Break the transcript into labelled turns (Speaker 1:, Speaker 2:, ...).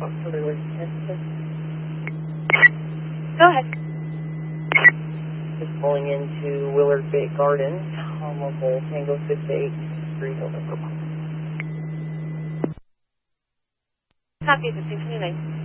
Speaker 1: Go ahead.
Speaker 2: Just pulling into Willard Bay Gardens on local Tango 68 Street over.
Speaker 1: Copy the 629.